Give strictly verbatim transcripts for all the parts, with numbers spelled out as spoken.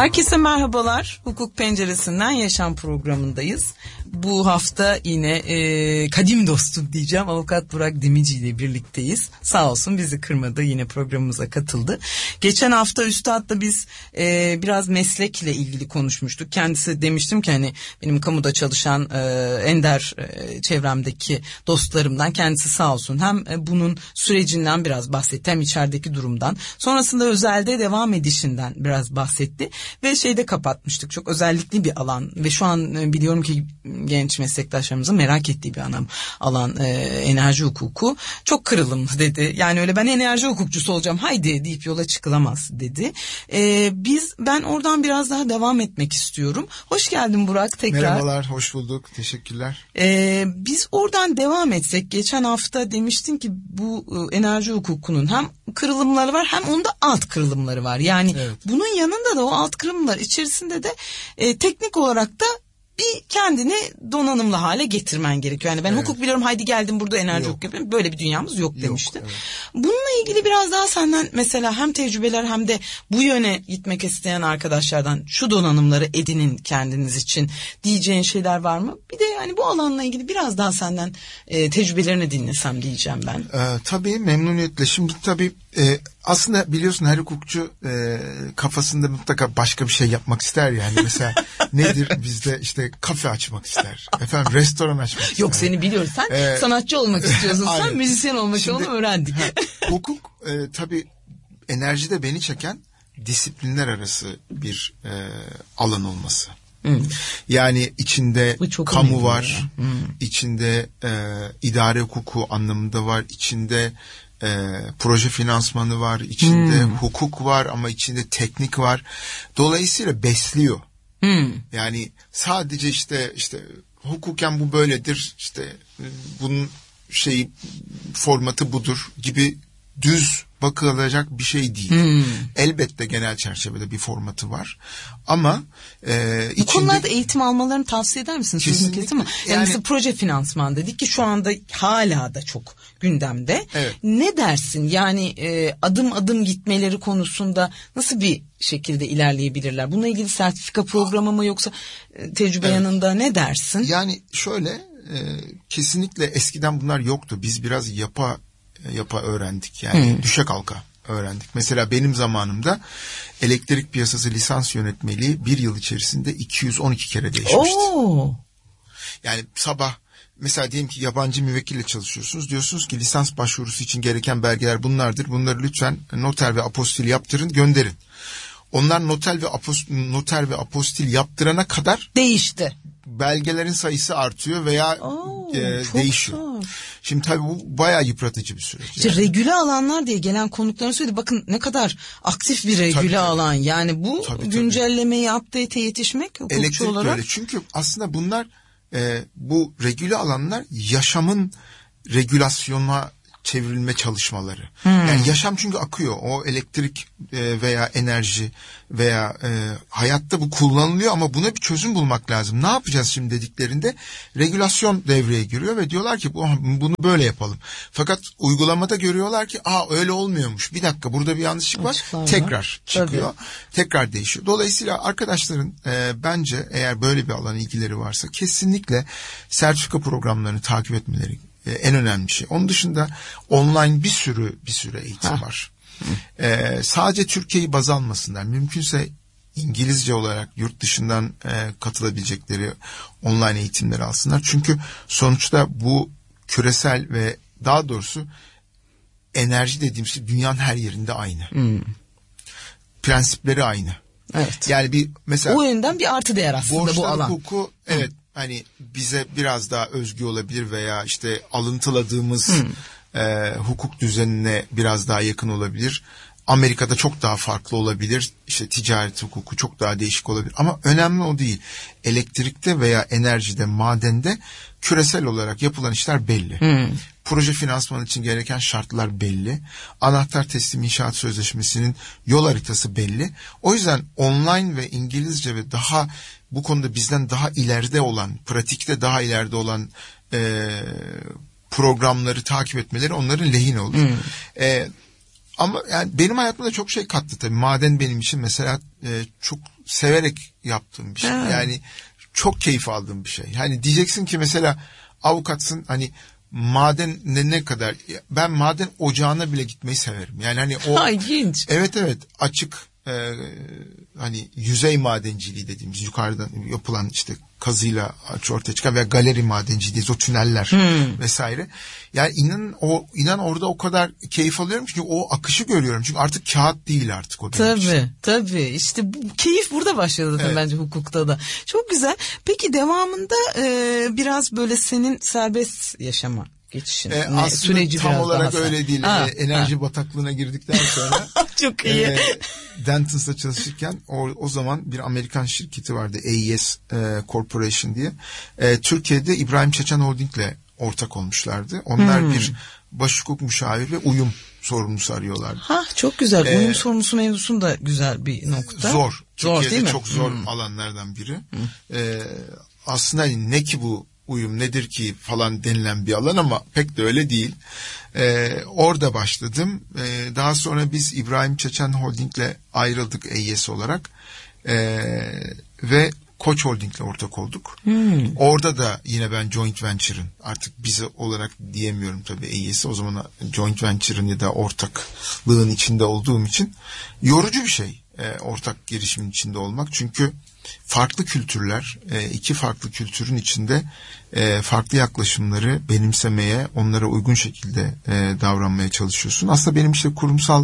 Herkese merhabalar. Hukuk Penceresinden Yaşam programındayız. Bu hafta yine e, kadim dostum diyeceğim. Avukat Burak Dimici ile birlikteyiz. Sağ olsun bizi kırmadı. Yine programımıza katıldı. Geçen hafta Üstad'la biz e, biraz meslekle ilgili konuşmuştuk. Kendisi demiştim ki hani benim kamuda çalışan e, ender e, çevremdeki dostlarımdan, kendisi sağ olsun hem e, bunun sürecinden biraz bahsetti, hem içerideki durumdan. Sonrasında özelde devam edişinden biraz bahsetti. Ve şeyde kapatmıştık, çok özellikli bir alan ve şu an biliyorum ki genç meslektaşlarımızın merak ettiği bir anam, alan e, enerji hukuku. Çok kırılımlı dedi. Yani öyle ben enerji hukukçusu olacağım haydi deyip yola çıkılamaz dedi. E, biz ben oradan biraz daha devam etmek istiyorum. Hoş geldin Burak tekrar. Merhabalar, hoş bulduk. Teşekkürler. E, biz oradan devam etsek, geçen hafta demiştin ki bu e, enerji hukukunun hem kırılımları var hem onda alt kırılımları var. Yani evet. Bunun yanında da o alt kırılımlar içerisinde de e, teknik olarak da bir kendini donanımlı hale getirmen gerekiyor. Yani ben evet. hukuk biliyorum haydi geldim burada enerji hukuk yapıyorum. Böyle bir dünyamız yok demişti. Yok, evet. Bununla ilgili biraz daha senden mesela hem tecrübeler hem de bu yöne gitmek isteyen arkadaşlardan şu donanımları edinin kendiniz için diyeceğin şeyler var mı? Bir de yani bu alanla ilgili biraz daha senden e, tecrübelerini dinlesem diyeceğim ben. Ee, tabii memnuniyetle. Şimdi tabii e, aslında biliyorsun her hukukçu e, kafasında mutlaka başka bir şey yapmak ister yani. Mesela nedir bizde işte kafe açmak ister. Efendim restoran açmak ister. Yok seni biliyoruz. Sen ee, sanatçı olmak istiyorsun. Sen müzisyen olmak istiyorsun. Onu öğrendik. Hukuk e, tabii enerjide beni çeken disiplinler arası bir e, alan olması. Hmm. Yani içinde kamu var. Hmm. İçinde e, idare hukuku anlamında var. İçinde e, proje finansmanı var. İçinde hmm. hukuk var ama içinde teknik var. Dolayısıyla besliyor. Hmm. Yani sadece işte işte hukuken bu böyledir, işte bunun şeyi formatı budur gibi düz bakılacak bir şey değil. Hmm. Elbette genel çerçevede bir formatı var. Ama e, bu içinde... konularda eğitim almalarını tavsiye eder misiniz? Kesinlikle. Yani, yani mesela proje finansman dedik ki şu anda hala da çok gündemde. Evet. Ne dersin? Yani e, adım adım gitmeleri konusunda nasıl bir şekilde ilerleyebilirler? Bununla ilgili sertifika programı mı yoksa e, tecrübe evet. yanında ne dersin? Yani şöyle e, kesinlikle eskiden bunlar yoktu. Biz biraz yapa yapa öğrendik. Yani hmm. düşe kalka öğrendik. Mesela benim zamanımda elektrik piyasası lisans yönetmeliği bir yıl içerisinde iki yüz on iki kere değişmişti. Oo. Yani sabah mesela diyelim ki yabancı müvekkille çalışıyorsunuz. Diyorsunuz ki lisans başvurusu için gereken belgeler bunlardır. Bunları lütfen noter ve apostil yaptırın, gönderin. Onlar noter ve apostil, noter ve apostil yaptırana kadar değişti. Belgelerin sayısı artıyor veya Oo, e, değişiyor. Zor. Şimdi tabii bu bayağı yıpratıcı bir süreç. İşte yani. Regüle alanlar diye gelen konukların söyledi. Bakın ne kadar aktif bir regüle tabii, alan. Tabii. Yani bu tabii, güncellemeyi, update'e yetişmek hukukçu elektrik olarak. Öyle. Çünkü aslında bunlar e, bu regüle alanlar yaşamın regülasyona çevrilme çalışmaları. Hmm. Yani yaşam çünkü akıyor. O elektrik e, veya enerji veya e, hayatta bu kullanılıyor ama buna bir çözüm bulmak lazım. Ne yapacağız şimdi dediklerinde regülasyon devreye giriyor ve diyorlar ki bu, bunu böyle yapalım. Fakat uygulamada görüyorlar ki aa öyle olmuyormuş. Bir dakika burada bir yanlışlık var. Açıklar tekrar var. Çıkıyor. Tabii. Tekrar değişiyor. Dolayısıyla arkadaşların e, bence eğer böyle bir alan ilgileri varsa kesinlikle sertifika programlarını takip etmeleri en önemli şey. Onun dışında online bir sürü bir sürü eğitim ha. var. Ee, sadece Türkiye'yi baz almasınlar. Mümkünse İngilizce olarak yurt dışından e, katılabilecekleri online eğitimleri alsınlar. Çünkü sonuçta bu küresel ve daha doğrusu enerji dediğim şey dünyanın her yerinde aynı. Hmm. Prensipleri aynı. Evet. Yani bir mesela o yönden bir artı değer aslında bu alan. Hukuku evet. Hmm. Hani bize biraz daha özgü olabilir veya işte alıntıladığımız hmm. e, hukuk düzenine biraz daha yakın olabilir. Amerika'da çok daha farklı olabilir. İşte ticaret hukuku çok daha değişik olabilir. Ama önemli o değil. Elektrikte veya enerjide, madende küresel olarak yapılan işler belli. Hmm. Proje finansmanı için gereken şartlar belli. Anahtar teslim inşaat sözleşmesinin yol haritası belli. O yüzden online ve İngilizce ve daha bu konuda bizden daha ileride olan, pratikte daha ileride olan e, programları takip etmeleri onların lehine olur. Hmm. E, ama yani benim hayatıma da çok şey kattı tabii. Maden benim için mesela e, çok severek yaptığım bir şey. Ha. Yani çok keyif aldığım bir şey. Hani diyeceksin ki mesela avukatsın, hani maden ne, ne kadar, ben maden ocağına bile gitmeyi severim. Yani hani o Ha, ilginç. Evet evet açık e, hani yüzey madenciliği dediğimiz, yukarıdan yapılan işte kazıyla ortaya çıkan veya galeri madenciliği, o tüneller hmm. vesaire. Yani inan o inan orada o kadar keyif alıyorum çünkü o akışı görüyorum. Çünkü artık kağıt değil artık o. Tabii için. tabii işte bu keyif burada başladı zaten, evet. Bence hukukta da. Çok güzel. Peki devamında e, biraz böyle senin serbest yaşama geçişin. E, aslında süreci tam olarak öyle değil. Ha, e, enerji ha. bataklığına girdikten sonra çok iyi. E, Denton's'ta çalışırken o, o zaman bir Amerikan şirketi vardı, A E S e, Corporation diye. E, Türkiye'de İbrahim Çeçen Holding'le ortak olmuşlardı. Onlar hmm. bir baş hukuk müşavir ve uyum sorumlusu arıyorlardı. Ha, çok güzel. Ee, uyum sorumlusu mevzusun da güzel bir nokta. Zor. Zor Türkiye'de değil mi? çok zor hmm. alanlardan biri. Hmm. Ee, aslında ne ki bu uyum, nedir ki falan denilen bir alan ama pek de öyle değil. Ee, orada başladım. Ee, daha sonra biz İbrahim Çeçen Holding'le ayrıldık A E S olarak. Ee, ve Koç Holding'le ortak olduk. Hmm. Orada da yine ben joint venture'ın, artık bize olarak diyemiyorum tabii A E S, o zaman joint venture'ın ya da ortaklığın içinde olduğum için yorucu bir şey e, ortak girişimin içinde olmak. Çünkü farklı kültürler, e, iki farklı kültürün içinde e, farklı yaklaşımları benimsemeye, onlara uygun şekilde e, davranmaya çalışıyorsun. Aslında benim işte kurumsal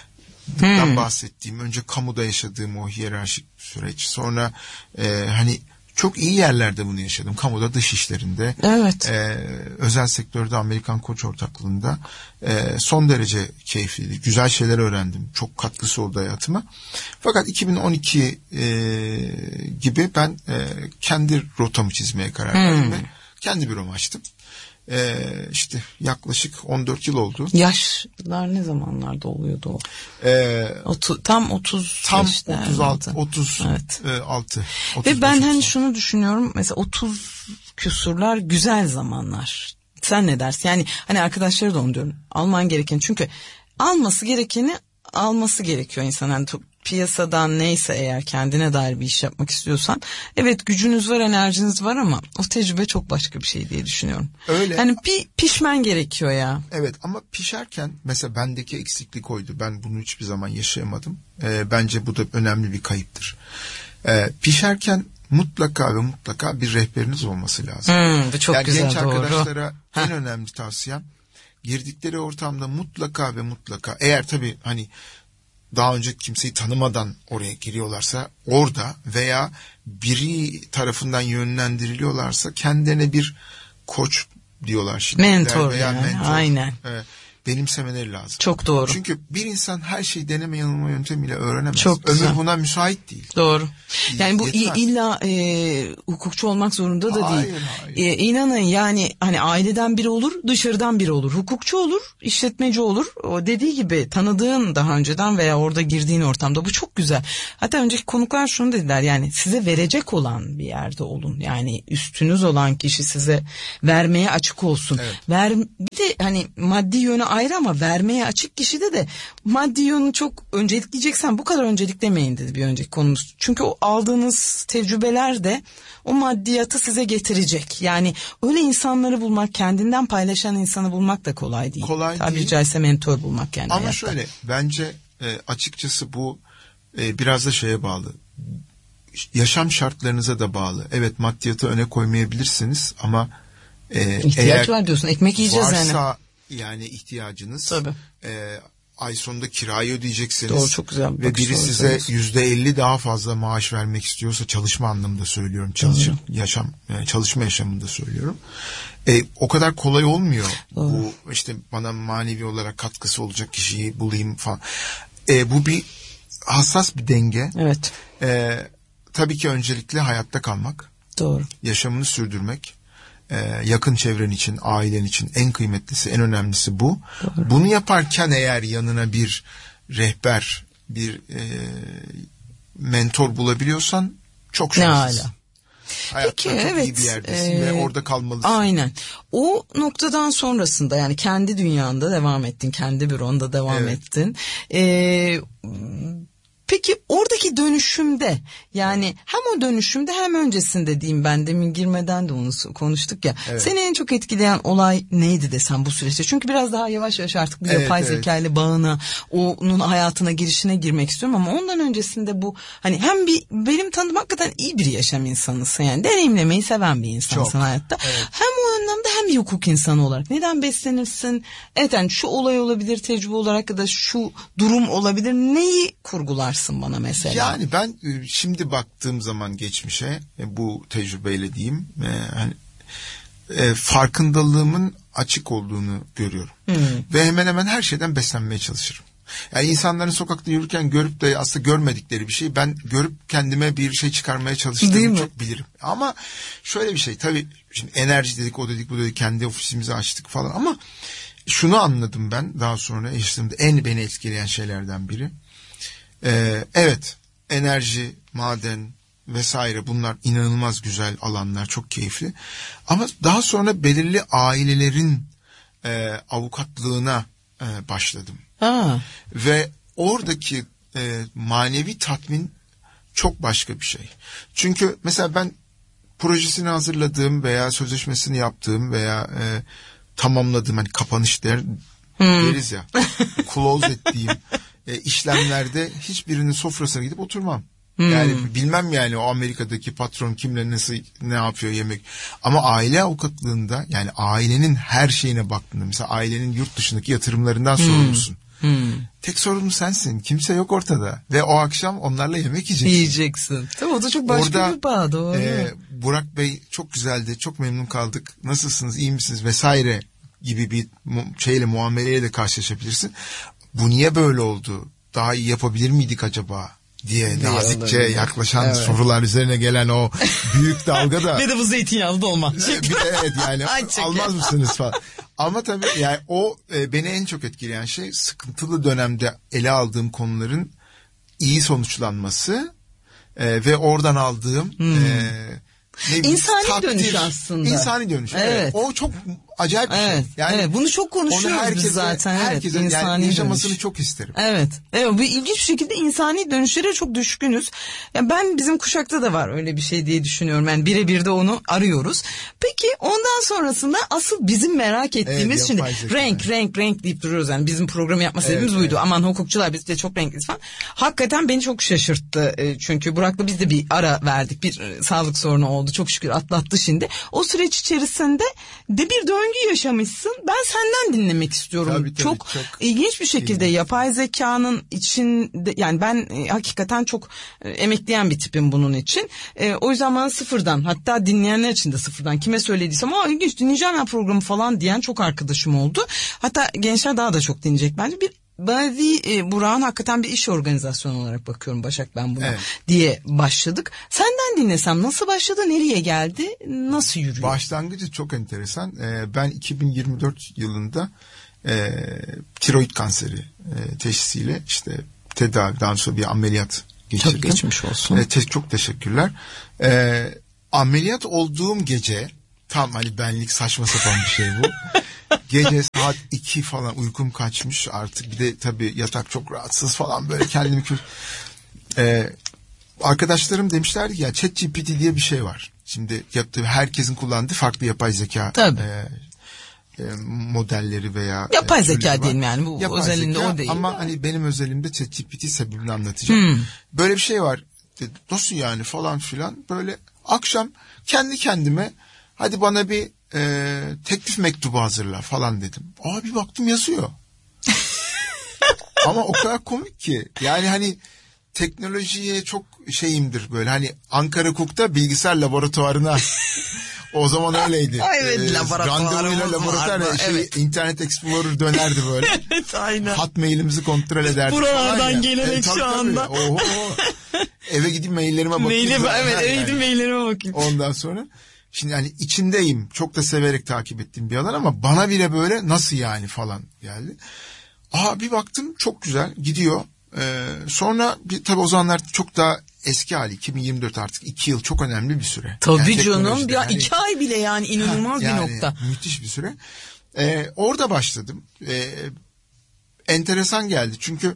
Hmm. bahsettiğim, önce kamuda yaşadığım o hiyerarşik süreç, sonra e, hani çok iyi yerlerde bunu yaşadım. Kamuda, dış işlerinde, evet. e, özel sektörde Amerikan Koç ortaklığında e, son derece keyifliydi. Güzel şeyler öğrendim. Çok katkısı oldu hayatıma. Fakat iki bin on iki e, gibi ben e, kendi rotamı çizmeye karar verdim hmm. ve kendi büromu açtım. Ee, işte yaklaşık on dört yıl oldu. Yaşlar ne zamanlarda oluyordu o? Ee, Otu, tam otuz tam otuz altı otuz evet. altı Ve ben hani şunu düşünüyorum, mesela otuz küsurlar güzel zamanlar. Sen ne dersin? Yani hani arkadaşları da onu diyorum. Alman gereken, çünkü alması gerekeni alması gerekiyor insan. Yani piyasadan neyse, eğer kendine dair bir iş yapmak istiyorsan, evet gücünüz var, enerjiniz var ama o tecrübe çok başka bir şey diye düşünüyorum. Öyle. Yani bir pişmen gerekiyor ya. Evet, ama pişerken mesela bendeki eksiklik oydu. Ben bunu hiçbir zaman yaşayamadım. Ee, bence bu da önemli bir kayıptır. Ee, pişerken mutlaka ve mutlaka bir rehberiniz olması lazım. Hmm, bu çok yani güzel, genç doğru. arkadaşlara ha. en önemli tavsiyem, girdikleri ortamda mutlaka ve mutlaka, eğer tabii hani daha önce kimseyi tanımadan oraya giriyorlarsa orada veya biri tarafından yönlendiriliyorlarsa kendilerine bir koç diyorlar şimdi. Mentor veya yani, mentor. aynen. Evet. Benimsemeleri lazım. Çok doğru. Çünkü bir insan her şeyi deneme yanılma yöntemiyle öğrenemez. Çok Ömür güzel. buna müsait değil. Doğru. Yani bu Yetmez. illa e, hukukçu olmak zorunda da hayır, değil. Hayır. E, inanın yani hani aileden biri olur, dışarıdan biri olur. Hukukçu olur, işletmeci olur. O dediği gibi tanıdığın daha önceden veya orada girdiğin ortamda, bu çok güzel. Hatta önceki konuklar şunu dediler, yani size verecek olan bir yerde olun. Yani üstünüz olan kişi size vermeye açık olsun. Evet. Ver, bir de hani maddi yönü ayrı ama vermeye açık kişide de maddi yönü çok öncelikleyeceksen bu kadar önceliklemeyin dedi bir önceki konumuz. Çünkü o aldığınız tecrübeler de o maddiyatı size getirecek. Yani öyle insanları bulmak, kendinden paylaşan insanı bulmak da kolay değil. Kolay Tabiri değil. caizse mentor bulmak yani. Ama hayatta. şöyle, bence e, açıkçası bu e, biraz da şeye bağlı. Yaşam şartlarınıza da bağlı. Evet, maddiyatı öne koymayabilirsiniz ama e, ihtiyaç eğer var diyorsun. Ekmek yiyeceğiz varsa, yani. Varsa yani ihtiyacınız. Tabii. E, ay sonunda kirayı ödeyeceksiniz. Doğru, çok güzel. Ve biri size yüzde elli daha fazla maaş vermek istiyorsa, çalışma anlamında söylüyorum. Çalışım, yaşam, yani çalışma yaşamında söylüyorum. E, o kadar kolay olmuyor. Doğru. Bu işte bana manevi olarak katkısı olacak kişiyi bulayım falan. E, bu bir hassas bir denge. Evet. E, tabii ki öncelikle hayatta kalmak. Doğru. Yaşamını sürdürmek. Ee, yakın çevren için, ailen için en kıymetlisi, en önemlisi bu. Doğru. Bunu yaparken eğer yanına bir rehber, bir e, mentor bulabiliyorsan çok şanslısın. Hayatta Peki, çok evet, iyi bir yerdesin e, ve orada kalmalısın. Aynen. O noktadan sonrasında yani kendi dünyanda devam ettin, kendi büronda devam evet. ettin. E, peki oradaki Peki dönüşümde, yani hem o dönüşümde hem öncesinde diyeyim, ben demin girmeden de onu konuştuk ya. Evet. Seni en çok etkileyen olay neydi desem bu süreçte? Çünkü biraz daha yavaş yavaş artık bu evet, yapay evet. zeka ile bağına, onun hayatına girişine girmek istiyorum ama ondan öncesinde bu hani hem bir benim tanıdığım hakikaten iyi bir yaşam insanısın, yani deneyimlemeyi seven bir insansın çok. Hayatta. Evet. Hem o anlamda hem bir hukuk insanı olarak neden beslenirsin? Evet, yani şu olay olabilir tecrübe olarak ya da şu durum olabilir. Neyi kurgularsın bana mesela? Yani ben şimdi baktığım zaman geçmişe bu tecrübeyle diyeyim, hani e, farkındalığımın açık olduğunu görüyorum. Hmm. Ve hemen hemen her şeyden beslenmeye çalışırım. Yani insanların sokakta yürürken görüp de aslında görmedikleri bir şey, ben görüp kendime bir şey çıkarmaya çalıştığımı çok bilirim. Ama şöyle bir şey, tabii şimdi enerji dedik, o dedik, bu dedik, kendi ofisimizi açtık falan ama şunu anladım ben daha sonra yaşadığımda, en beni etkileyen şeylerden biri. Ee, evet, enerji, maden vesaire, bunlar inanılmaz güzel alanlar, çok keyifli. Ama daha sonra belirli ailelerin e, avukatlığına e, başladım. Ha. Ve oradaki e, manevi tatmin çok başka bir şey. Çünkü mesela ben projesini hazırladığım veya sözleşmesini yaptığım veya e, tamamladığım, hani kapanış der, hmm. deriz ya, close ettiğim e, işlemlerde hiçbirinin sofrasına gidip oturmam. Hmm. Yani bilmem yani o Amerika'daki patron kimle nasıl ne yapıyor yemek. Ama aile avukatlığında, yani ailenin her şeyine baktığında, mesela ailenin yurt dışındaki yatırımlarından hmm. sorumlusun. Hmm. Tek sorumlu sensin. Kimse yok ortada. Ve o akşam onlarla yemek yiyeceksin. Yiyeceksin. Tabii o da çok başka Orada, bir bağ, doğru. E, Burak Bey çok güzeldi. Çok memnun kaldık. Nasılsınız? İyi misiniz? Vesaire gibi bir şeyle, muameleyle de karşılaşabilirsin. Bu niye böyle oldu? Daha iyi yapabilir miydik acaba? diye nazikçe yaklaşan evet. sorular üzerine gelen o büyük dalga da. Ve de bu zeytinyağlı dolma. Bir de evet yani almaz mısınız falan. Ama tabii yani o e, beni en çok etkileyen şey, sıkıntılı dönemde ele aldığım konuların iyi sonuçlanması e, ve oradan aldığım hmm. e, ne İnsani takdir, dönüş aslında. İnsani dönüş. Evet. evet. O çok acayip bir evet. şey. Yani evet. Bunu çok konuşuyoruz herkese, biz zaten. Herkese evet. yani yaşamasını dönüş. çok isterim. Evet. Evet. Bu ilginç bir şekilde insani dönüşlere çok düşkünüz. Yani ben bizim kuşakta da var öyle bir şey diye düşünüyorum. Yani birebir de onu arıyoruz. Peki ondan sonrasında asıl bizim merak ettiğimiz evet, şimdi renk, renk, renk deyip duruyoruz. Yani bizim programı yapma sebebimiz evet, buydu. Evet. Aman hukukçular biz de çok renkliyiz falan. Hakikaten beni çok şaşırttı. Çünkü Burak'la biz de bir ara verdik. Bir sağlık sorunu oldu. Çok şükür atlattı şimdi. O süreç içerisinde de bir döngü yaşamışsın. Ben senden dinlemek istiyorum. Tabii, tabii, çok, çok ilginç bir şekilde ilginç. Yapay zekanın içinde, yani ben e, hakikaten çok e, emekleyen bir tipim bunun için. E, o yüzden bana sıfırdan, hatta dinleyenler için de sıfırdan kime söylediysem aa ilginç dinleyeceğim ya programı falan diyen çok arkadaşım oldu. Hatta gençler daha da çok dinleyecek bence. Bir Badi e, Burak'ın hakikaten bir iş organizasyonu olarak bakıyorum Başak ben buna evet. diye başladık. Senden dinlesem nasıl başladı, nereye geldi, nasıl yürüyor? Başlangıcı çok enteresan. Ee, ben iki bin yirmi dört yılında e, tiroid kanseri e, teşhisiyle işte tedaviden sonra bir ameliyat geçirdim. Çok geçmiş olsun. E, te- çok teşekkürler. E, ameliyat olduğum gece, tam hani benlik saçma sapan bir şey bu. Gece saat iki falan uykum kaçmış artık, bir de tabii yatak çok rahatsız falan, böyle kendimi kötü. Ee, arkadaşlarım demişlerdi ki ya ChatGPT diye bir şey var. Şimdi yaptığı, herkesin kullandığı farklı yapay zeka e, e, modelleri veya yapay e, zeka diyelim yani bu yapay özelinde zeka, o değil. Ama hani benim özelimde ChatGPT sebebini anlatacağım. Hmm. Böyle bir şey var. Nasıl yani falan filan, böyle akşam kendi kendime hadi bana bir e, teklif mektubu hazırla falan dedim. Abi baktım yazıyor. Ama o kadar komik ki. Yani hani teknolojiye çok şeyimdir böyle. Hani Ankara Hukuk'ta bilgisayar laboratuvarına o zaman öyleydi. Evet, ee, randevuyla laboratuvar şey, evet. Internet Explorer dönerdi böyle. Evet, aynen. Hotmail'imizi kontrol ederdik. Buralardan gelerek şu anda. Oho. Eve gidip maillerime bakayım. Maili, evet, eve gidip yani. maillerime bakayım. Ondan sonra şimdi yani içindeyim. Çok da severek takip ettiğim bir alan ama bana bile böyle nasıl yani falan geldi. Aa, bir baktım çok güzel gidiyor. Ee, sonra bir, tabii o zamanlar çok daha eski hali, iki bin yirmi dört, artık iki yıl çok önemli bir süre. Tabii yani canım ya, yani, iki ay bile yani inanılmaz ha, yani, bir nokta. Müthiş bir süre. Ee, orada başladım. Ee, enteresan geldi çünkü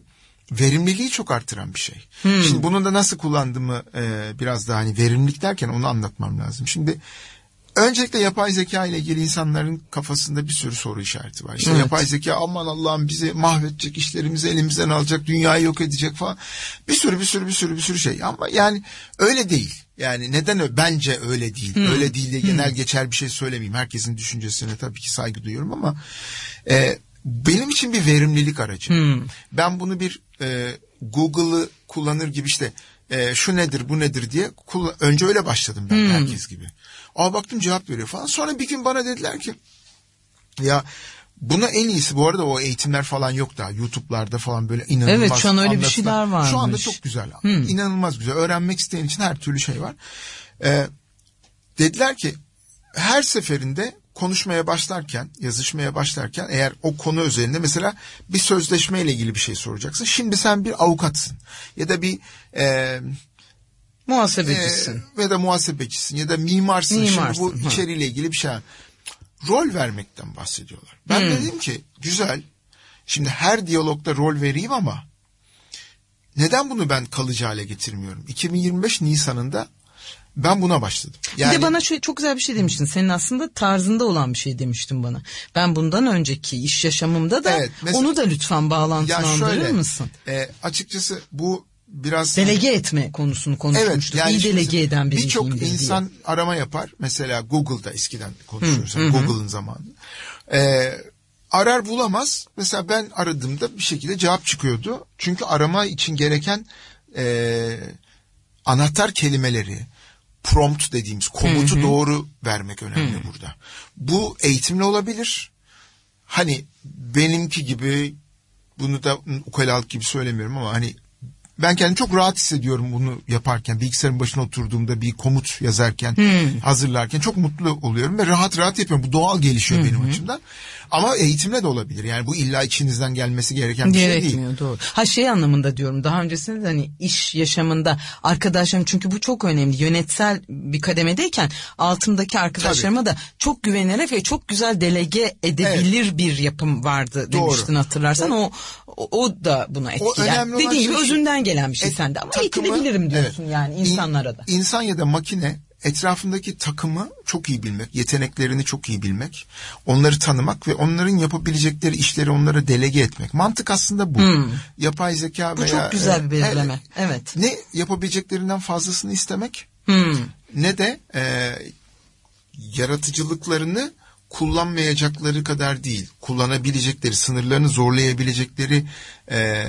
verimliliği çok artıran bir şey. Hmm. Şimdi bunu da nasıl kullandığımı e, biraz daha hani verimlilik derken onu anlatmam lazım. Şimdi öncelikle yapay zeka ile ilgili insanların kafasında bir sürü soru işareti var. İşte evet. Yapay zeka aman Allah'ım bizi mahvedecek, işlerimizi elimizden alacak, dünyayı yok edecek falan. Bir sürü bir sürü bir sürü bir sürü şey. Ama yani öyle değil. Yani neden öyle? Bence öyle değil. Hmm. Öyle değil diye genel hmm. geçer bir şey söylemeyeyim. Herkesin düşüncesine tabii ki saygı duyuyorum ama e, benim için bir verimlilik aracı. Hmm. Ben bunu bir e, Google'ı kullanır gibi işte e, şu nedir bu nedir diye kullan- önce öyle başladım ben hmm. herkes gibi. Aa baktım cevap veriyor falan. Sonra bir gün bana dediler ki ya buna en iyisi bu arada o eğitimler falan yok daha. YouTube'larda falan böyle inanılmaz. Evet şu an öyle anlatılar. Bir şeyler varmış. Şu anda çok güzel. Hmm. İnanılmaz güzel. Öğrenmek isteyen için her türlü şey var. Ee, dediler ki her seferinde konuşmaya başlarken, yazışmaya başlarken eğer o konu üzerinde mesela bir sözleşmeyle ilgili bir şey soracaksın. Şimdi sen bir avukatsın ya da bir e, muhasebecisin. E, ya da muhasebecisin ya da mimarsın. mimarsın. Şimdi bu Hı. içeriğiyle ilgili bir şey. Rol vermekten bahsediyorlar. Ben hmm. dedim ki güzel. Şimdi her diyalogda rol vereyim ama neden bunu ben kalıcı hale getirmiyorum? iki bin yirmi beş Nisan'ında ben buna başladım. Yani... Bir de bana şöyle çok güzel bir şey demiştin. Senin aslında tarzında olan bir şey demiştin bana. Ben bundan önceki iş yaşamımda da evet, mesela, onu da lütfen bağlantılandırır şöyle, mısın? E, açıkçası bu biraz... Delege etme konusunu konuşmuştuk. Evet, yani İyi delege eden bir birçok insan diye. Arama yapar. Mesela Google'da eskiden konuşuyoruz. Hı, yani hı, Google'ın zamanı. E, arar bulamaz. Mesela ben aradığımda bir şekilde cevap çıkıyordu. Çünkü arama için gereken e, anahtar kelimeleri, prompt dediğimiz komutu hı hı. doğru vermek önemli hı. burada. Bu eğitimli olabilir. Hani benimki gibi, bunu da ukalalık gibi söylemiyorum ama hani ben kendimi çok rahat hissediyorum bunu yaparken. Bilgisayarın başına oturduğumda bir komut yazarken, hmm. hazırlarken çok mutlu oluyorum ve rahat rahat yapıyorum. Bu doğal gelişiyor hmm. benim açımdan. Ama eğitimle de olabilir. Yani bu illa içinizden gelmesi gereken bir Gerekmiyor, şey değil. Doğru. Ha şey anlamında diyorum. Daha öncesinde de hani iş yaşamında arkadaşlarım, çünkü bu çok önemli. Yönetsel bir kademedeyken altımdaki arkadaşlarıma Tabii. da çok güvenerek ve çok güzel delege edebilir evet. bir yapım vardı demiştin, Doğru. hatırlarsan. O, o o da buna etkiler. Dediğin gibi şey, özünden gelen bir şey e, sende ama takımı, eğitilebilirim diyorsun evet. yani insanlara da. İnsan ya da makine etrafındaki takımı çok iyi bilmek, yeteneklerini çok iyi bilmek, onları tanımak ve onların yapabilecekleri işleri onlara delege etmek. Mantık aslında bu. Hmm. Yapay zeka bu veya... Bu çok güzel bir belirleme. E, evet. Ne yapabileceklerinden fazlasını istemek, hmm. ne de e, yaratıcılıklarını kullanmayacakları kadar değil, kullanabilecekleri, sınırlarını zorlayabilecekleri e,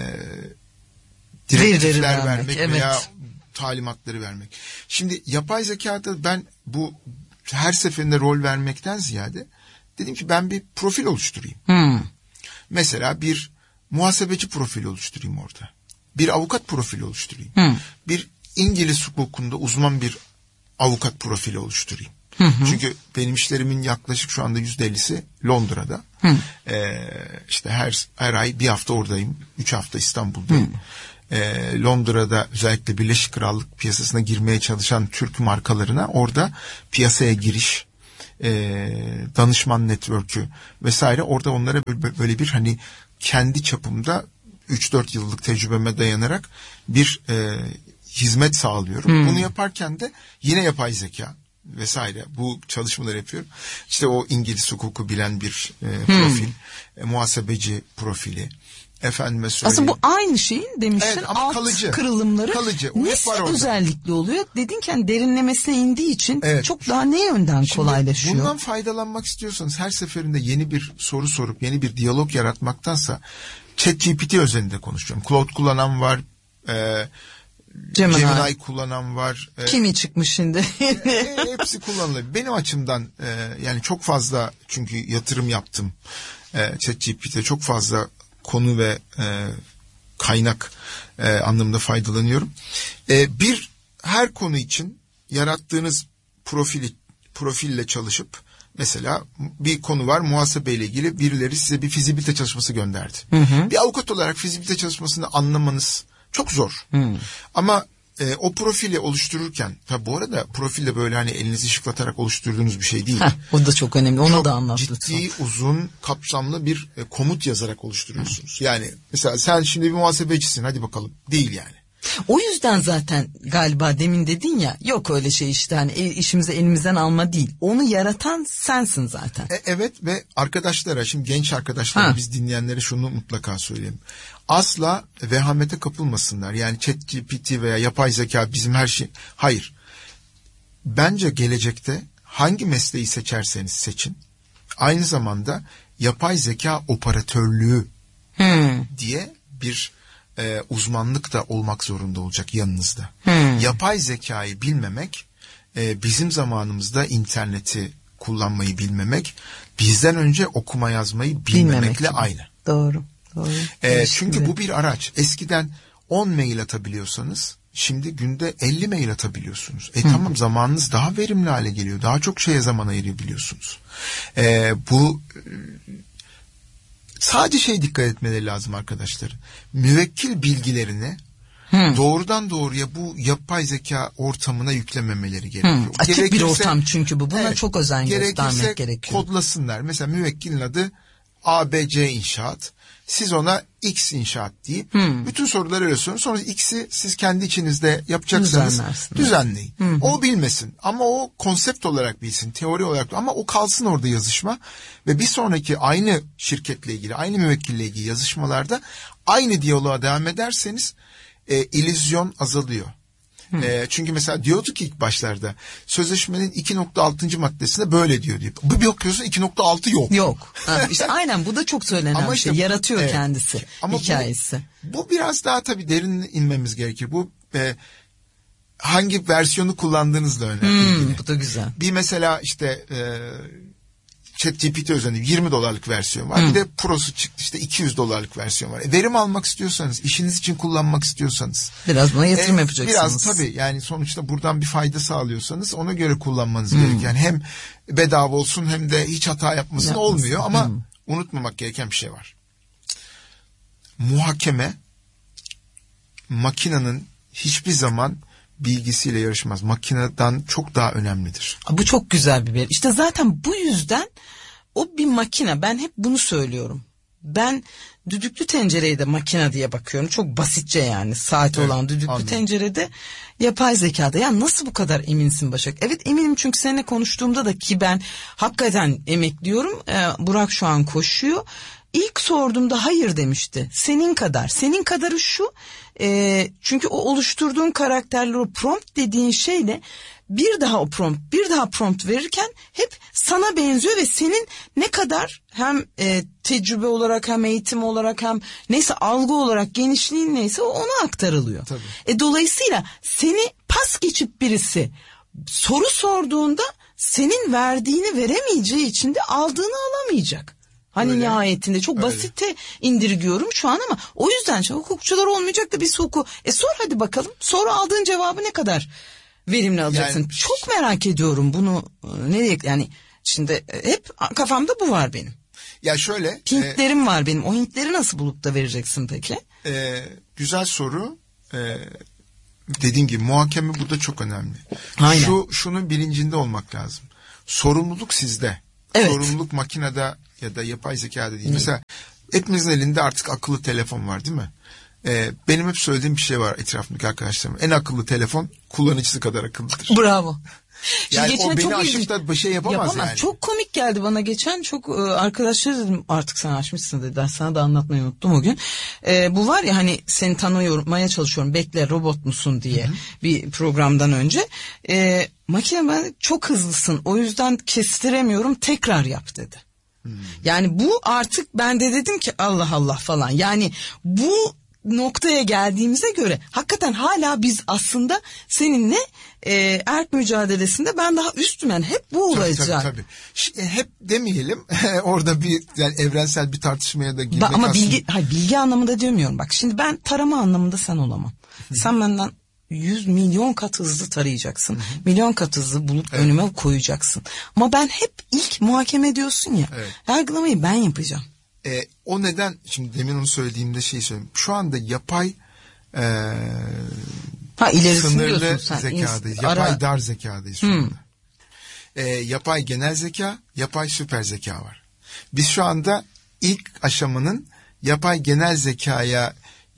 direktifler vermek, vermek evet. veya talimatları vermek. Şimdi yapay zekada ben bu her seferinde rol vermekten ziyade dedim ki ben bir profil oluşturayım. Hmm. Mesela bir muhasebeci profili oluşturayım orada. Bir avukat profili oluşturayım. Hmm. Bir İngiliz hukukunda uzman bir avukat profili oluşturayım. Hı hı. Çünkü benim işlerimin yaklaşık şu anda yüzde ellisi Londra'da. Hı. Ee, işte her her ay bir hafta oradayım. Üç hafta İstanbul'dayım. Hı. Ee, Londra'da özellikle Birleşik Krallık piyasasına girmeye çalışan Türk markalarına orada piyasaya giriş, e, danışman network'ü vesaire, orada onlara böyle, böyle bir hani kendi çapımda üç dört yıllık tecrübeme dayanarak bir e, hizmet sağlıyorum. Hmm. Bunu yaparken de yine yapay zeka vesaire bu çalışmaları yapıyorum. İşte o İngiliz hukuku bilen bir e, profil, hmm. e, muhasebeci profili. Efendime söyleyeyim. Aslında bu aynı şeyin demiştin, evet, alt kalıcı, kırılımları kalıcı. nesi özellikli oluyor? Dedinken derinlemesine indiği için evet. çok daha ne yönden Şimdi kolaylaşıyor? Bundan faydalanmak istiyorsanız her seferinde yeni bir soru sorup yeni bir diyalog yaratmaktansa ChatGPT özelinde konuşuyorum. Claude kullanan var, e, Gemini. Gemini kullanan var. E, Kimi çıkmış şimdi? e, hepsi kullanılıyor. Benim açımdan e, yani çok fazla, çünkü yatırım yaptım. E, ChatGPT'de çok fazla konu ve e, kaynak e, anlamında faydalanıyorum. E, bir her konu için yarattığınız profili profille çalışıp, mesela bir konu var, muhasebeyle ilgili birileri size bir fizibilite çalışması gönderdi. Hı hı. Bir avukat olarak fizibilite çalışmasını anlamanız çok zor. Hı. Ama e, o profili oluştururken, tabi bu arada profilde böyle hani elinizi şıklatarak oluşturduğunuz bir şey değil. Heh, o da çok önemli. Onu çok da anlat ciddi, lütfen. uzun, kapsamlı bir e, komut yazarak oluşturuyorsunuz. Yani mesela sen şimdi bir muhasebecisin, hadi bakalım. Değil yani. O yüzden zaten galiba demin dedin ya, yok öyle şey işte, hani işimizi elimizden alma değil. Onu yaratan sensin zaten. E, evet ve arkadaşlara, şimdi genç arkadaşlara, ha. biz dinleyenlere şunu mutlaka söyleyeyim. Asla vehamete kapılmasınlar. Yani ChatGPT veya yapay zeka bizim her şey. Hayır. Bence gelecekte hangi mesleği seçerseniz seçin, aynı zamanda yapay zeka operatörlüğü hmm. diye bir e, uzmanlık da olmak zorunda olacak yanınızda. Hmm. Yapay zekayı bilmemek, e, bizim zamanımızda interneti kullanmayı bilmemek, bizden önce okuma yazmayı bilmemekle Bilmemek aynı. Doğru. Doğru. E, çünkü bu bir araç. Eskiden on mail atabiliyorsanız şimdi günde elli mail atabiliyorsunuz. E hmm. tamam, zamanınız daha verimli hale geliyor. Daha çok şeye zaman ayırabiliyorsunuz. E, bu sadece şey dikkat etmeleri lazım arkadaşlar. Müvekkil bilgilerini hmm. doğrudan doğruya bu yapay zeka ortamına yüklememeleri gerekiyor. Hmm. Açık bir ortam çünkü bu. Buna evet, çok özen göstermek gerekiyor. Kodlasınlar. Mesela müvekkilin adı A B C İnşaat. Siz ona X inşaat deyip hmm. bütün soruları öyle sorun. Sonra X'i siz kendi içinizde yapacaksanız düzenleyin. Hmm. O bilmesin ama o konsept olarak bilsin, teori olarak, ama o kalsın orada yazışma ve bir sonraki aynı şirketle ilgili, aynı müvekkille ilgili yazışmalarda aynı diyaloğa devam ederseniz e, illüzyon azalıyor. Hmm. E, çünkü mesela diyordu ki ilk başlarda sözleşmenin iki nokta altıncı maddesinde böyle diyor diyor. Bu bir bakıyorsun iki nokta altı yok. Yok. Ha, işte aynen, bu da çok söylenen ama bir şey. İşte, yaratıyor evet, kendisi ama hikayesi. Bu, bu biraz daha tabii derin inmemiz gerekir. Bu e, hangi versiyonu kullandığınızla önemli. Hmm, bu da güzel. Bir mesela işte e, ChatGPT özelinde yirmi dolarlık versiyon var. Hmm. Bir de Pro'su çıktı, işte iki yüz dolarlık versiyon var. E, verim almak istiyorsanız, işiniz için kullanmak istiyorsanız. Biraz buna yatırım e, yapacaksınız. Biraz tabii, yani sonuçta buradan bir fayda sağlıyorsanız ona göre kullanmanız hmm. gerekiyor. Yani hem bedava olsun hem de hiç hata yapmasın, Yapmasın. olmuyor. Ama hmm. unutmamak gereken bir şey var. Muhakeme makinenin hiçbir zaman bilgisiyle yarışmaz. Makineden çok daha önemlidir. Bu çok güzel bir veri. İşte zaten bu yüzden o bir makine. Ben hep bunu söylüyorum. Ben düdüklü tencereye de makine diye bakıyorum. Çok basitçe yani. Saati evet, olan düdüklü anladım. tencerede, yapay zekada. Ya nasıl bu kadar eminsin Başak? Evet eminim, çünkü seninle konuştuğumda da ki ben hakikaten emekliyorum. Ee, Burak şu an koşuyor. İlk sorduğumda hayır demişti. Senin kadar. Senin kadarı şu. E, çünkü o oluşturduğun karakterler, o prompt dediğin şeyle bir daha o prompt, bir daha prompt verirken hep sana benziyor ve senin ne kadar hem e, tecrübe olarak, hem eğitim olarak, hem neyse algı olarak genişliğin neyse ona aktarılıyor. Tabii. E, dolayısıyla seni pas geçip birisi soru sorduğunda senin verdiğini veremeyeceği için de aldığını alamayacak. Hani öyle, nihayetinde çok öyle. basite indirgiyorum şu an, ama o yüzden hukukçular olmayacak da biz hukuku. E sor hadi bakalım. Sonra aldığın cevabı ne kadar verimli alacaksın? Yani, çok merak ediyorum bunu. Nereye, yani şimdi hep kafamda bu var benim. Ya şöyle. Hintlerim e, var benim. O Hintleri nasıl bulup da vereceksin peki? E, güzel soru. E, dediğim gibi muhakeme burada çok önemli. Aynen. Şu şunun bilincinde olmak lazım. Sorumluluk sizde. Evet. Sorumluluk makinede ya da yapay zekada değil. Hmm. Mesela hepimizin elinde artık akıllı telefon var, değil mi? Ee, benim hep söylediğim bir şey var etrafımdaki arkadaşlarım. En akıllı telefon kullanıcısı kadar akıllıdır. Bravo. Yani o beni aşıp da bir şey yapamaz, yapamaz yani. Çok komik geldi bana geçen, çok e, arkadaşlar dedim artık sen açmışsın dediler, sana da anlatmayı unuttum o gün. E, bu var ya hani, seni tanımaya çalışıyorum, bekle robot musun diye, hı hı. bir programdan önce. E, makine ben çok hızlısın, o yüzden kestiremiyorum, tekrar yap dedi. Hmm. Yani bu artık, ben de dedim ki Allah Allah falan, yani bu noktaya geldiğimize göre hakikaten hala biz aslında seninle e, erk mücadelesinde ben daha üstüm, yani hep bu olacak. Tabii tabii. tabii. Hep demeyelim orada bir yani evrensel bir tartışmaya da girmek ba- ama aslında. bilgi, hayır, bilgi anlamında demiyorum, bak şimdi ben tarama anlamında sen olamam. Hı. Sen benden yüz milyon kat hızlı tarayacaksın. Hı hı. Milyon kat hızlı bulup evet. önüme koyacaksın. Ama ben hep ilk muhakeme diyorsun ya. Evet. Yargılamayı ben yapacağım. E, o neden, şimdi demin onu söylediğimde şey söyleyeyim. Şu anda yapay e, Ha, ilerisini sınırlı diyorsun sen. zekadayız. İns- Yapay ara- dar zekadayız şu anda. E, yapay genel zeka, yapay süper zeka var. Biz şu anda ilk aşamanın yapay genel zekaya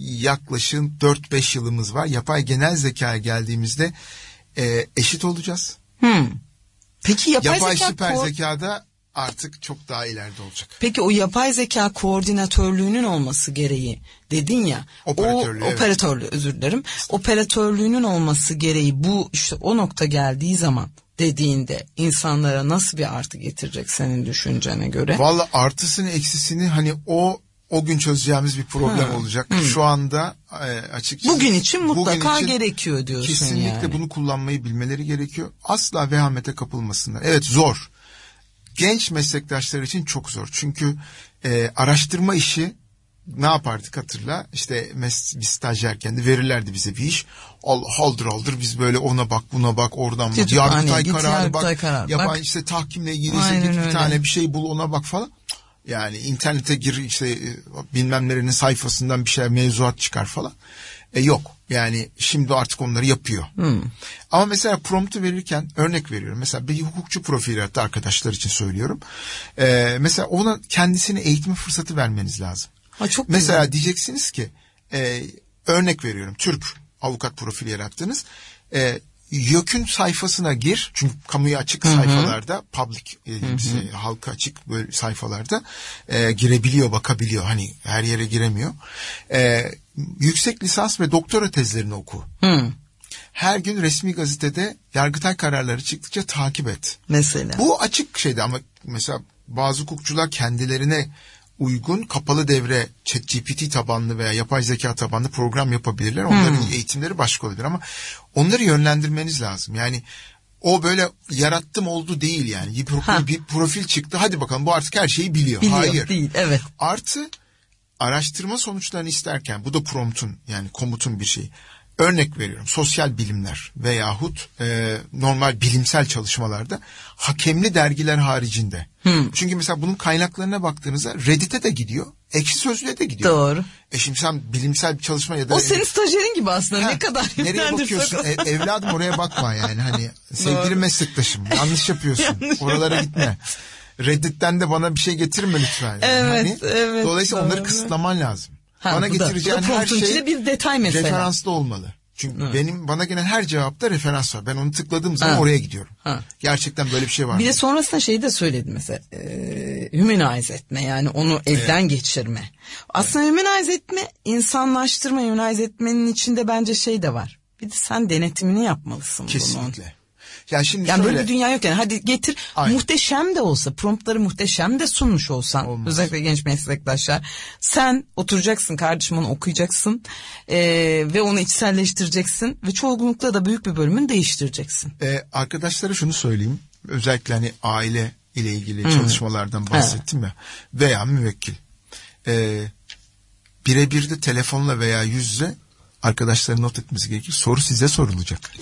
yaklaşık dört beş yılımız var. Yapay genel zekaya geldiğimizde e, eşit olacağız. Hmm. Peki yapay, Yapay zeka süper ko- zekada artık çok daha ileride olacak. Peki o yapay zeka koordinatörlüğünün olması gereği dedin ya. Operatörlüğü, o evet. operatörlüğü özür dilerim. Operatörlüğünün olması gereği bu işte o nokta geldiği zaman dediğinde insanlara nasıl bir artı getirecek senin düşüncene göre? Valla artısını eksisini hani o o gün çözeceğimiz bir problem Ha. olacak. Hı. Şu anda e, açıkçası Bugün için mutlaka bugün için gerekiyor diyorsun kesinlikle yani. bunu kullanmayı bilmeleri gerekiyor. Asla vehamete kapılmasınlar. Evet, zor. Genç meslektaşlar için çok zor. Çünkü e, araştırma işi ne yapardık hatırla. İşte mes- bir stajyerken de verirlerdi bize bir iş. Al, haldır haldır biz böyle ona bak buna bak oradan bak. Kütüphane, Yargıtay git kararı Yargıtay bak. kararı Yapan bak. işte tahkimle ilgili Aynen git bir öyle. tane bir şey bul ona bak falan. Yani internete gir işte e, bilmem nerenin sayfasından bir şey mevzuat çıkar falan. E, yok. Yani şimdi artık onları yapıyor. Hmm. Ama mesela promptu verirken örnek veriyorum. Mesela bir hukukçu profili hatta arkadaşlar için söylüyorum. E, mesela ona kendisini eğitme fırsatı vermeniz lazım. Ha, çok mesela güzel. diyeceksiniz ki e, örnek veriyorum. Türk avukat profili yarattınız. E, YÖK'ün sayfasına gir. Çünkü kamuya açık Hı-hı. sayfalarda, public, e, halka açık böyle sayfalarda e, girebiliyor, bakabiliyor. Hani her yere giremiyor. E, yüksek lisans ve doktora tezlerini oku. Hı. Her gün resmi gazetede Yargıtay kararları çıktıkça takip et. Mesela. Bu açık şeydi ama mesela bazı hukukçular kendilerine uygun kapalı devre ChatGPT tabanlı veya yapay zeka tabanlı program yapabilirler. Onların hmm. eğitimleri başka olabilir ama onları yönlendirmeniz lazım. Yani o böyle yarattım oldu değil yani. Bir profil, bir profil çıktı hadi bakalım bu artık her şeyi biliyor. Biliyor Hayır. değil, evet. Artı araştırma sonuçlarını isterken bu da promptun yani komutun bir şeyi. Örnek veriyorum sosyal bilimler veyahut e, normal bilimsel çalışmalarda hakemli dergiler haricinde. Hmm. Çünkü mesela bunun kaynaklarına baktığınızda Reddit'e de gidiyor, Ekşi Sözlüğe de gidiyor. Doğru. E şimdi sen bilimsel bir çalışma ya da... O senin stajyerin gibi aslında, ha, ne kadar nereye bakıyorsun? E, evladım oraya bakma yani hani sevgili meslektaşım yanlış yapıyorsun. Yanlış oralara gitme. Reddit'ten de bana bir şey getirme lütfen. Yani. Evet, hani, evet. Dolayısıyla doğru. onları kısıtlaman lazım. Ha, bana getireceğin da, her şey bir detay mesela. referanslı olmalı. Çünkü evet. benim bana gelen her cevapta referans var. Ben onu tıkladığım zaman ha. oraya gidiyorum. Ha. Gerçekten böyle bir şey var. Bir mı? de sonrasında şeyi de söyledim mesela. E, humanize etme yani onu elden evet. geçirme. Aslında evet. humanize etme, insanlaştırma, humanize etmenin içinde bence şey de var. Bir de sen denetimini yapmalısın. Kesinlikle. Bunun. Yani şimdi yani şöyle, böyle bir dünya yok yani. Hadi getir. Aynen. Muhteşem de olsa, promptları muhteşem de sunmuş olsan, olmaz. Özellikle genç meslektaşlar, sen oturacaksın kardeşim onu okuyacaksın ee, ve onu içselleştireceksin ve çoğunlukla da büyük bir bölümünü değiştireceksin. Ee, arkadaşlara şunu söyleyeyim. Özellikle hani aile ile ilgili hmm. çalışmalardan bahsettim evet. ya veya müvekkil. Ee, birebir de telefonla veya yüz yüze arkadaşların not etmesi gerekir. Soru size sorulacak.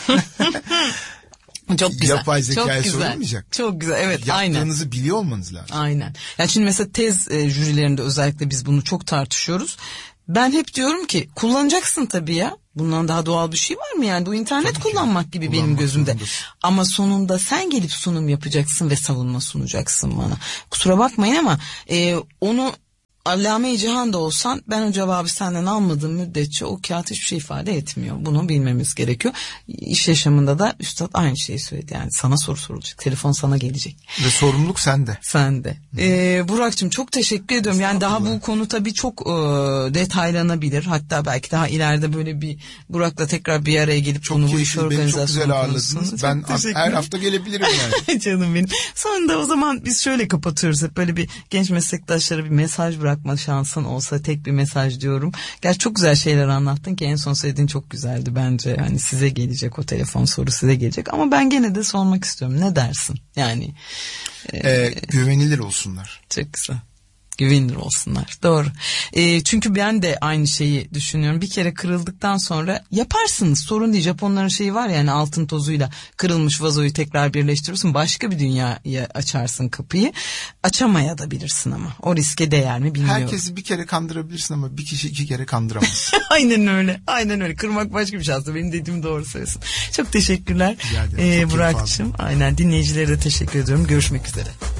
Çok güzel. Yapay zekaya çok güzel. sorulmayacak. Çok güzel. Evet, aynen. Yaptığınızı aynen. biliyor olmanız lazım. Aynen. Yani şimdi mesela tez e, jürilerinde özellikle biz bunu çok tartışıyoruz. Ben hep diyorum ki kullanacaksın tabii ya. Bundan daha doğal bir şey var mı yani? Bu internet tabii kullanmak ki. gibi kullanmak benim gözümde. Zorundasın. Ama sonunda sen gelip sunum yapacaksın ve savunma sunacaksın bana. Kusura bakmayın ama e, onu Allame-i Cihan da olsan ben o cevabı senden almadığım müddetçe o kağıt hiçbir şey ifade etmiyor. Bunu bilmemiz gerekiyor. İş yaşamında da üstad aynı şeyi söyledi. Yani sana soru sorulacak. Telefon sana gelecek. Ve sorumluluk sende. Sende. Ee, Burak'cığım çok teşekkür ediyorum. Yani daha bu konu tabii çok e, detaylanabilir. Hatta belki daha ileride böyle bir Burak'la tekrar bir araya gelip çok bunu bu iş organizasyonu çok güzel ağırladınız. Ben her hafta gelebilirim yani. Canım benim. Sonunda o zaman biz şöyle kapatıyoruz. Hep böyle bir genç meslektaşlara bir mesaj bırak. Bırakma şansın olsa tek bir mesaj diyorum. Gerçi çok güzel şeyler anlattın ki en son söylediğin çok güzeldi bence. Hani size gelecek o telefon soru size gelecek ama ben gene de sormak istiyorum. Ne dersin? Yani e, ee, güvenilir olsunlar. Çok güzel. Güvenilir olsunlar. Doğru. E, çünkü ben de aynı şeyi düşünüyorum. Bir kere kırıldıktan sonra yaparsınız. Sorun değil. Japonların şeyi var ya, yani altın tozuyla kırılmış vazoyu tekrar birleştiriyorsun. Başka bir dünyaya açarsın kapıyı. Açamaya da bilirsin ama. O riske değer mi bilmiyorum. Herkesi bir kere kandırabilirsin ama bir kişi iki kere kandıramaz. Aynen öyle. Aynen öyle. Kırmak başka bir şey aslında. Benim dediğim doğru söylüyorsun. Çok teşekkürler. Rica ederim. Ee, Burak'cığım. Aynen, dinleyicilere de teşekkür ediyorum. Görüşmek üzere.